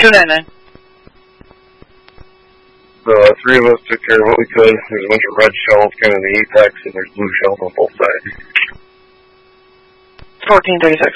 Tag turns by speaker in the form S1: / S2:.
S1: 299.
S2: The three of us took care of what we could. There's a bunch of red shells kind of in the apex, and there's blue shells on both sides.
S1: 1436.